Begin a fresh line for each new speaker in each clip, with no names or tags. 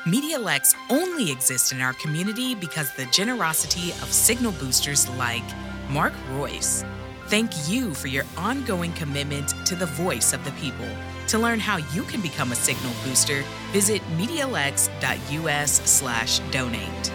MediaLex only exists in our community because the generosity of signal boosters like Mark Royce. Thank you for your ongoing commitment to the voice of the people. To learn how you can become a signal booster, visit MediaLex.us/donate.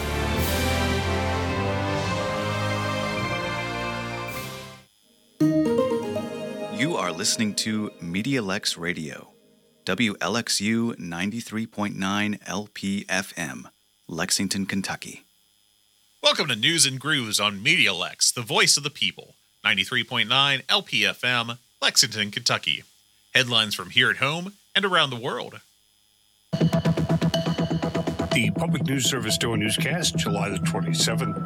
You are listening to MediaLex Radio, WLXU 93.9 LPFM, Lexington, Kentucky.
Welcome to News and Grooves on MediaLex, the voice of the people, 93.9 LPFM, Lexington, Kentucky. Headlines from here at home and around the world.
The Public News Service Doe Newscast, July the 27th,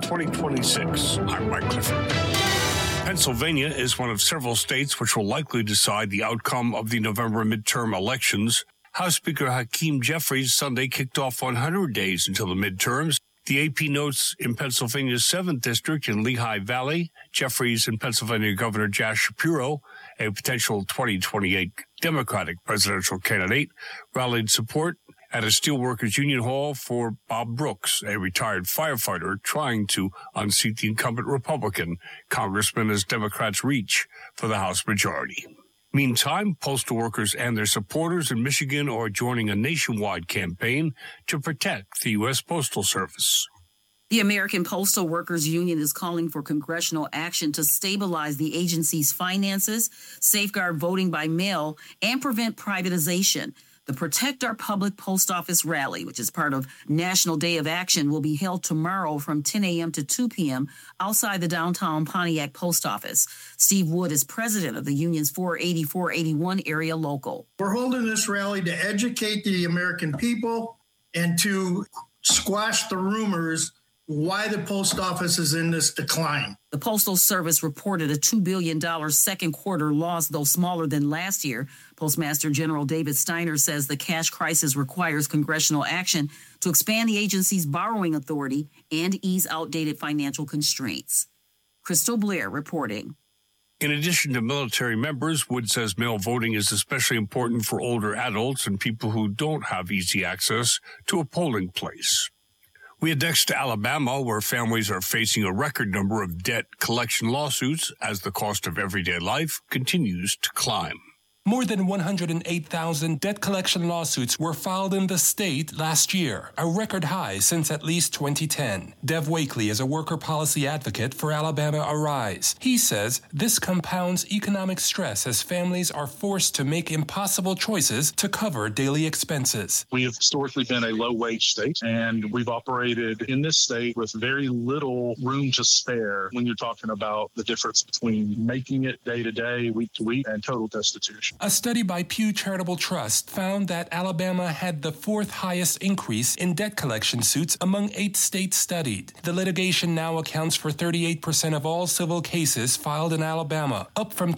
2026. I'm Mike Clifford. Pennsylvania is one of several states which will likely decide the outcome of the November midterm elections. House Speaker Hakeem Jeffries Sunday kicked off 100 days until the midterms. The AP notes in Pennsylvania's 7th District in Lehigh Valley, Jeffries and Pennsylvania Governor Josh Shapiro, a potential 2028 Democratic presidential candidate, rallied support at a Steelworkers Union Hall for Bob Brooks, a retired firefighter trying to unseat the incumbent Republican congressman as Democrats reach for the House majority. Meantime, postal workers and their supporters in Michigan are joining a nationwide campaign to protect the U.S. Postal Service.
The American Postal Workers Union is calling for congressional action to stabilize the agency's finances, safeguard voting by mail, and prevent privatization. The Protect Our Public Post Office rally, which is part of National Day of Action, will be held tomorrow from 10 a.m. to 2 p.m. outside the downtown Pontiac Post Office. Steve Wood is president of the union's 480-481 area local.
We're holding this rally to educate the American people and to squash the rumors why the post office is in this decline.
The Postal Service reported a $2 billion second quarter loss, though smaller than last year. Postmaster General David Steiner says the cash crisis requires congressional action to expand the agency's borrowing authority and ease outdated financial constraints. Crystal Blair reporting.
In addition to military members, Wood says mail voting is especially important for older adults and people who don't have easy access to a polling place. We head next to Alabama, where families are facing a record number of debt collection lawsuits as the cost of everyday life continues to climb.
More than 108,000 debt collection lawsuits were filed in the state last year, a record high since at least 2010. Dev Wakely is a worker policy advocate for Alabama Arise. He says this compounds economic stress as families are forced to make impossible choices to cover daily expenses.
We have historically been a low-wage state, and we've operated in this state with very little room to spare when you're talking about the difference between making it day-to-day, week-to-week, and total destitution.
A study by Pew Charitable Trust found that Alabama had the fourth highest increase in debt collection suits among 8 states studied. The litigation now accounts for 38% of all civil cases filed in Alabama, up from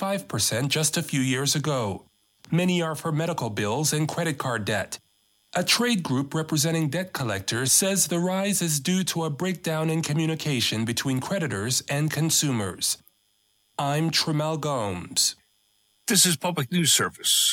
25% just a few years ago. Many are for medical bills and credit card debt. A trade group representing debt collectors says the rise is due to a breakdown in communication between creditors and consumers. I'm Tremel Gomes.
This is Public News Service.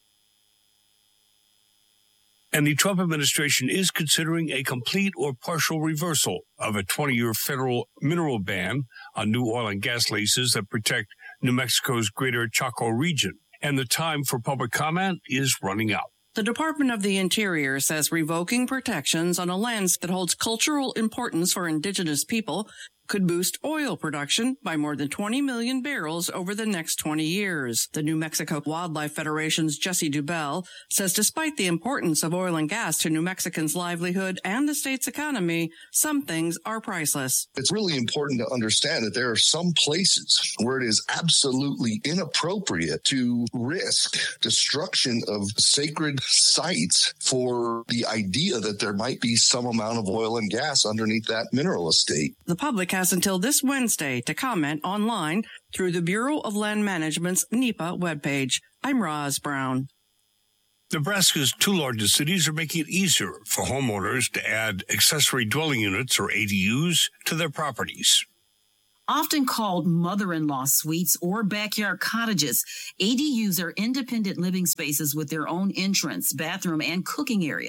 And the Trump administration is considering a complete or partial reversal of a 20-year federal mineral ban on new oil and gas leases that protect New Mexico's greater Chaco region. And the time for public comment is running out.
The Department of the Interior says revoking protections on a land that holds cultural importance for indigenous people could boost oil production by more than 20 million barrels over the next 20 years. The New Mexico Wildlife Federation's Jesse Dubell says despite the importance of oil and gas to New Mexicans' livelihood and the state's economy, some things are priceless.
It's really important to understand that there are some places where it is absolutely inappropriate to risk destruction of sacred sites for the idea that there might be some amount of oil and gas underneath that mineral estate.
The public has until this Wednesday to comment online through the Bureau of Land Management's NEPA webpage. I'm Roz Brown.
Nebraska's 2 largest cities are making it easier for homeowners to add accessory dwelling units, or ADUs, to their properties.
Often called mother-in-law suites or backyard cottages, ADUs are independent living spaces with their own entrance, bathroom, and cooking area.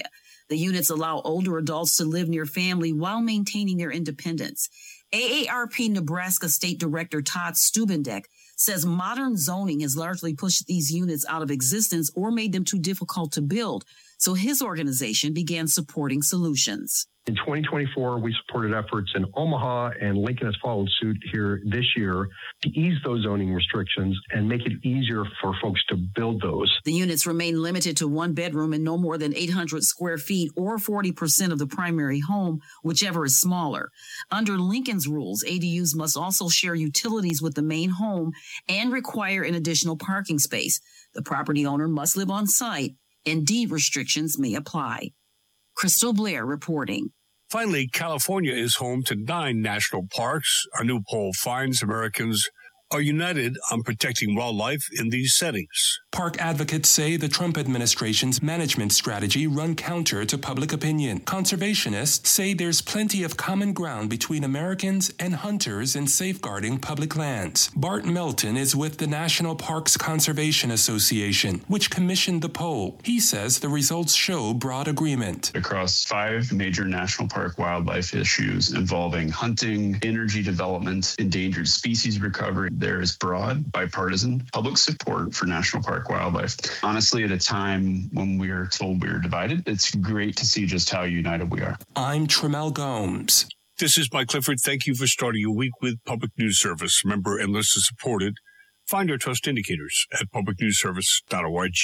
The units allow older adults to live near family while maintaining their independence. AARP Nebraska State Director Todd Stubendek says modern zoning has largely pushed these units out of existence or made them too difficult to build. So his organization began supporting solutions.
In 2024, we supported efforts in Omaha, and Lincoln has followed suit here this year to ease those zoning restrictions and make it easier for folks to build those.
The units remain limited to one bedroom and no more than 800 square feet or 40% of the primary home, whichever is smaller. Under Lincoln's rules, ADUs must also share utilities with the main home and require an additional parking space. The property owner must live on site, and deed restrictions may apply. Crystal Blair reporting.
Finally, California is home to 9 national parks. A new poll finds Americans are united on protecting wildlife in these settings.
Park advocates say the Trump administration's management strategy run counter to public opinion. Conservationists say there's plenty of common ground between Americans and hunters in safeguarding public lands. Bart Melton is with the National Parks Conservation Association, which commissioned the poll. He says the results show broad agreement.
Across 5 major national park wildlife issues involving hunting, energy development, endangered species recovery, there is broad, bipartisan public support for national park wildlife. Honestly, at a time when we are told we are divided, it's great to see just how united we are.
I'm Tremel Gomes.
This is Mike Clifford. Thank you for starting your week with Public News Service. Member and listener supported. Find our trust indicators at publicnewsservice.org.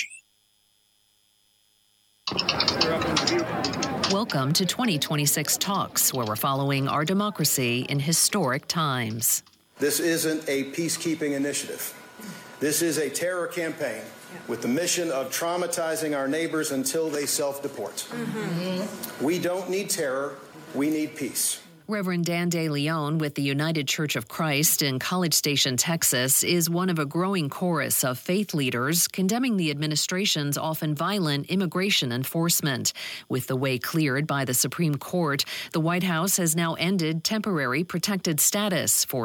Welcome to 2026 Talks, where we're following our democracy in historic times.
This isn't a peacekeeping initiative. This is a terror campaign with the mission of traumatizing our neighbors until they self-deport. We don't need terror. We need peace.
Reverend Dan De Leon with the United Church of Christ in College Station, Texas, is one of a growing chorus of faith leaders condemning the administration's often violent immigration enforcement. With the way cleared by the Supreme Court, the White House has now ended temporary protected status for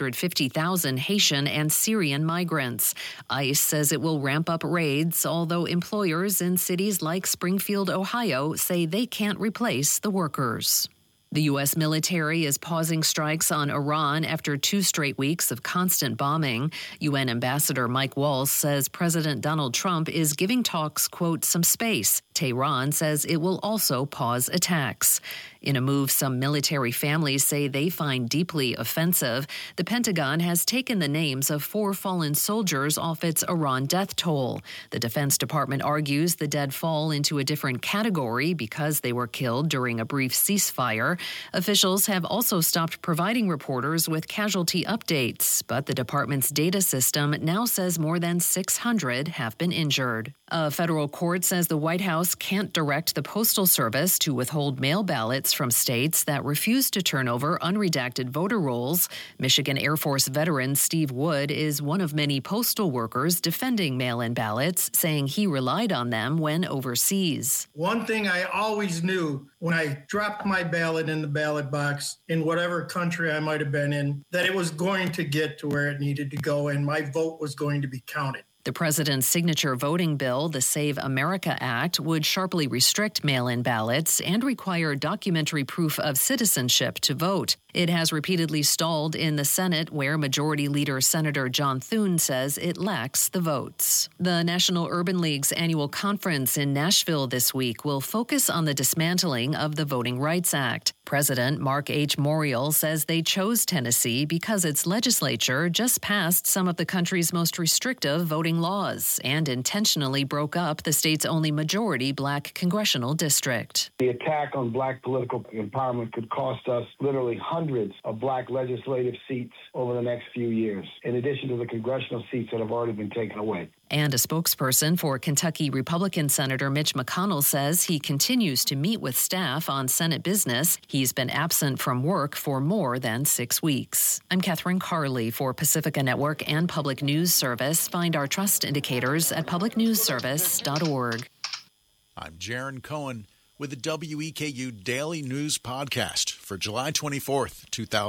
350,000 Haitian and Syrian migrants. ICE says it will ramp up raids, although employers in cities like Springfield, Ohio, say they can't replace the workers. The U.S. military is pausing strikes on Iran after 2 straight weeks of constant bombing. UN Ambassador Mike Waltz says President Donald Trump is giving talks, quote, some space. Tehran says it will also pause attacks. In a move some military families say they find deeply offensive, the Pentagon has taken the names of 4 fallen soldiers off its Iran death toll. The Defense Department argues the dead fall into a different category because they were killed during a brief ceasefire. Officials have also stopped providing reporters with casualty updates, but the department's data system now says more than 600 have been injured. A federal court says the White House can't direct the Postal Service to withhold mail ballots from states that refuse to turn over unredacted voter rolls. Michigan Air Force veteran Steve Wood is one of many postal workers defending mail-in ballots, saying he relied on them when overseas.
One thing I always knew when I dropped my ballot in the ballot box in whatever country I might have been in, that it was going to get to where it needed to go and my vote was going to be counted.
The president's signature voting bill, the Save America Act, would sharply restrict mail-in ballots and require documentary proof of citizenship to vote. It has repeatedly stalled in the Senate, where Majority Leader Senator John Thune says it lacks the votes. The National Urban League's annual conference in Nashville this week will focus on the dismantling of the Voting Rights Act. President Mark H. Morial says they chose Tennessee because its legislature just passed some of the country's most restrictive voting laws and intentionally broke up the state's only majority black congressional district.
The attack on black political empowerment could cost us literally hundreds of black legislative seats over the next few years, in addition to the congressional seats that have already been taken away.
And a spokesperson for Kentucky Republican Senator Mitch McConnell says he continues to meet with staff on Senate business. He's been absent from work for more than 6 weeks. I'm Catherine Carley for Pacifica Network and Public News Service. Find our trust indicators at publicnewsservice.org.
I'm Jaron Cohen with the WEKU Daily News Podcast for July 24th,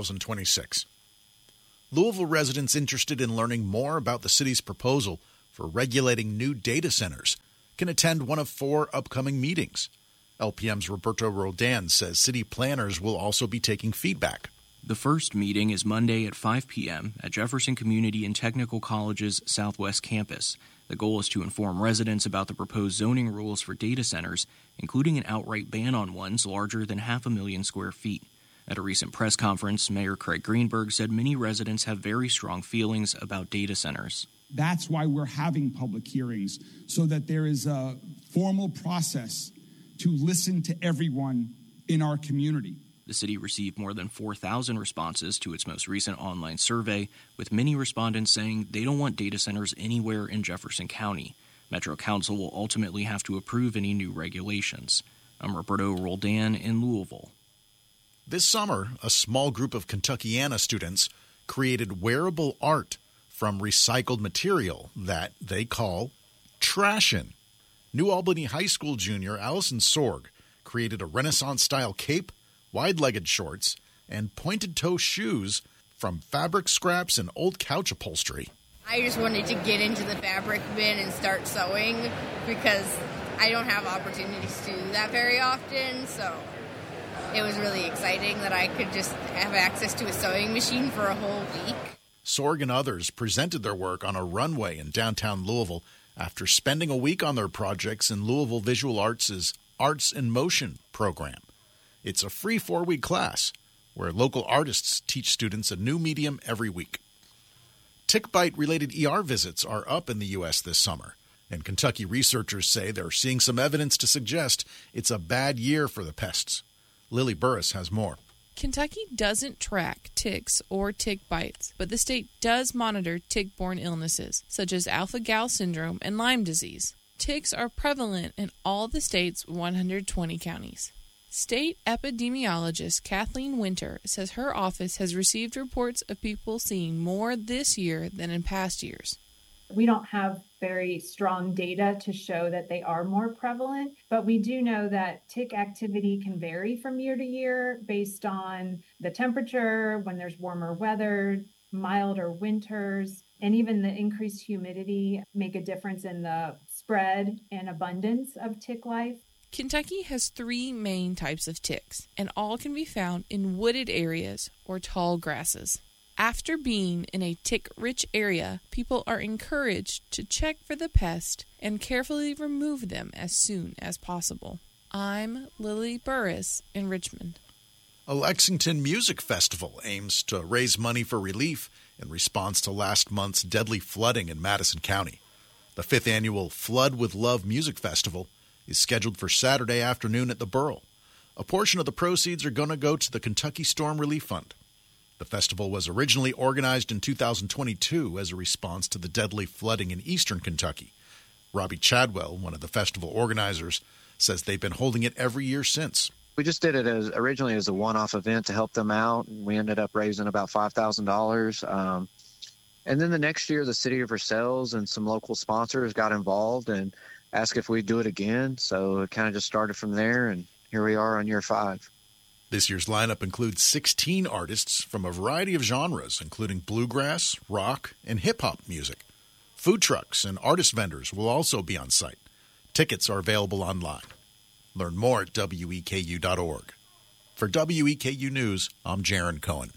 2026. Louisville residents interested in learning more about the city's proposal for regulating new data centers can attend one of 4 upcoming meetings. LPM's Roberto Roldan says city planners will also be taking feedback.
The first meeting is Monday at 5 p.m. at Jefferson Community and Technical College's Southwest Campus. The goal is to inform residents about the proposed zoning rules for data centers, including an outright ban on ones larger than 500,000 square feet. At a recent press conference, Mayor Craig Greenberg said many residents have very strong feelings about data centers.
That's why we're having public hearings, so that there is a formal process to listen to everyone in our community.
The city received more than 4,000 responses to its most recent online survey, with many respondents saying they don't want data centers anywhere in Jefferson County. Metro Council will ultimately have to approve any new regulations. I'm Roberto Roldan in Louisville.
This summer, a small group of Kentuckiana students created wearable art from recycled material that they call Trashin'. New Albany High School junior Allison Sorg created a Renaissance-style cape, wide-legged shorts, and pointed-toe shoes from fabric scraps and old couch upholstery.
I just wanted to get into the fabric bin and start sewing because I don't have opportunities to do that very often, so it was really exciting that I could just have access to a sewing machine for a whole week.
Sorg and others presented their work on a runway in downtown Louisville after spending a week on their projects in Louisville Visual Arts' Arts in Motion program. It's a free 4-week class where local artists teach students a new medium every week. Tick bite-related ER visits are up in the U.S. this summer, and Kentucky researchers say they're seeing some evidence to suggest it's a bad year for the pests. Lily Burris has more.
Kentucky doesn't track ticks or tick bites, but the state does monitor tick-borne illnesses, such as alpha-gal syndrome and Lyme disease. Ticks are prevalent in all the state's 120 counties. State epidemiologist Kathleen Winter says her office has received reports of people seeing more this year than in past years.
We don't have very strong data to show that they are more prevalent, but we do know that tick activity can vary from year to year based on the temperature, when there's warmer weather, milder winters, and even the increased humidity make a difference in the spread and abundance of tick life.
Kentucky has 3 main types of ticks, and all can be found in wooded areas or tall grasses. After being in a tick-rich area, people are encouraged to check for the pest and carefully remove them as soon as possible. I'm Lily Burris in Richmond.
A Lexington Music Festival aims to raise money for relief in response to last month's deadly flooding in Madison County. The 5th annual Flood with Love Music Festival is scheduled for Saturday afternoon at the Burl. A portion of the proceeds are going to go to the Kentucky Storm Relief Fund. The festival was originally organized in 2022 as a response to the deadly flooding in eastern Kentucky. Robbie Chadwell, one of the festival organizers, says they've been holding it every year since.
We just did it originally as a one-off event to help them out, and we ended up raising about $5,000. And then the next year, the city of Versailles and some local sponsors got involved and asked if we'd do it again. So it kind of just started from there, and here we are on year 5.
This year's lineup includes 16 artists from a variety of genres, including bluegrass, rock, and hip-hop music. Food trucks and artist vendors will also be on site. Tickets are available online. Learn more at weku.org. For WEKU News, I'm Jaron Cohen.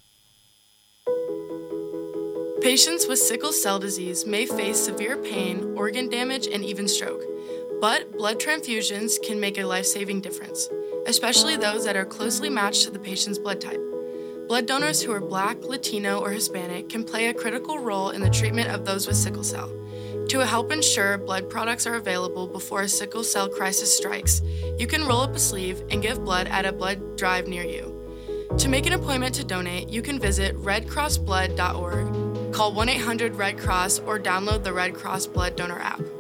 Patients with sickle cell disease may face severe pain, organ damage, and even stroke. But blood transfusions can make a life-saving difference, especially those that are closely matched to the patient's blood type. Blood donors who are Black, Latino, or Hispanic can play a critical role in the treatment of those with sickle cell. To help ensure blood products are available before a sickle cell crisis strikes, you can roll up a sleeve and give blood at a blood drive near you. To make an appointment to donate, you can visit redcrossblood.org, call 1-800-RED-CROSS, or download the Red Cross Blood Donor app.